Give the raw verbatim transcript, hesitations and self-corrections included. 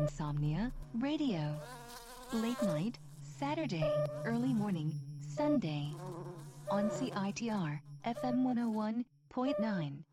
Insomnia Radio. Late night, Saturday, early morning, Sunday. On C I T R, F M one oh one point nine.